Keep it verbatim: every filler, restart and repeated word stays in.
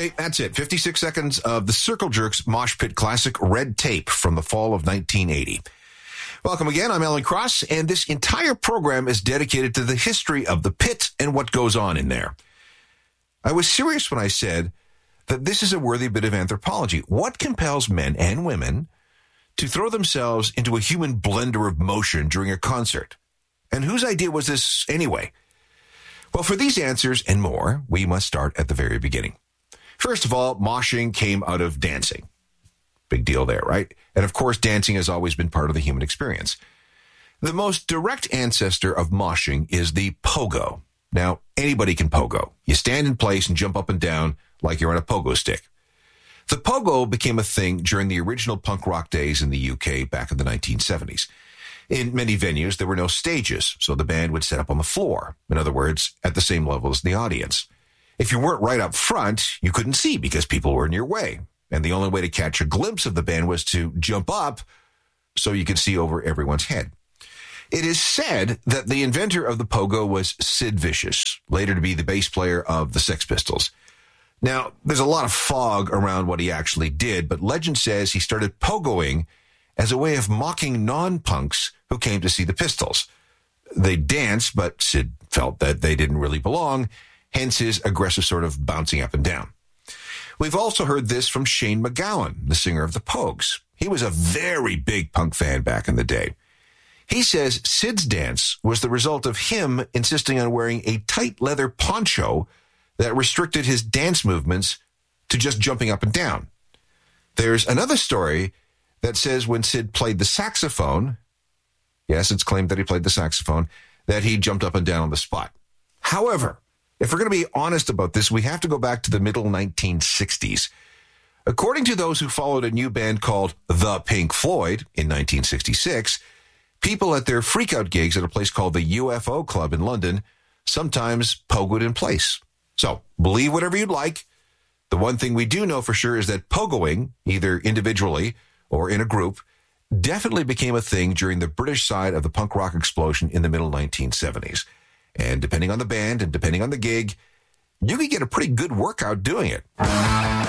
Okay, that's it. fifty-six seconds of the Circle Jerks Mosh Pit classic Red Tape from the fall of nineteen eighty. Welcome again. I'm Alan Cross, and this entire program is dedicated to the history of the pit and what goes on in there. I was serious when I said that this is a worthy bit of anthropology. What compels men and women to throw themselves into a human blender of motion during a concert? And whose idea was this anyway? Well, for these answers and more, we must start at the very beginning. First of all, moshing came out of dancing. Big deal there, right? And of course, dancing has always been part of the human experience. The most direct ancestor of moshing is the pogo. Now, anybody can pogo. You stand in place and jump up and down like you're on a pogo stick. The pogo became a thing during the original punk rock days in the U K back in the nineteen seventies. In many venues, there were no stages, so the band would set up on the floor. In other words, at the same level as the audience. If you weren't right up front, you couldn't see because people were in your way. And the only way to catch a glimpse of the band was to jump up so you could see over everyone's head. It is said that the inventor of the pogo was Sid Vicious, later to be the bass player of the Sex Pistols. Now, there's a lot of fog around what he actually did, but legend says he started pogoing as a way of mocking non-punks who came to see the Pistols. They danced, but Sid felt that they didn't really belong, hence his aggressive sort of bouncing up and down. We've also heard this from Shane MacGowan, the singer of the Pogues. He was a very big punk fan back in the day. He says Sid's dance was the result of him insisting on wearing a tight leather poncho that restricted his dance movements to just jumping up and down. There's another story that says when Sid played the saxophone, yes, it's claimed that he played the saxophone, that he jumped up and down on the spot. However, if we're going to be honest about this, we have to go back to the middle nineteen sixties. According to those who followed a new band called The Pink Floyd in nineteen sixty-six, people at their freakout gigs at a place called the U F O Club in London sometimes pogoed in place. So, believe whatever you'd like. The one thing we do know for sure is that pogoing, either individually or in a group, definitely became a thing during the British side of the punk rock explosion in the middle nineteen seventies. And depending on the band and depending on the gig, you could get a pretty good workout doing it.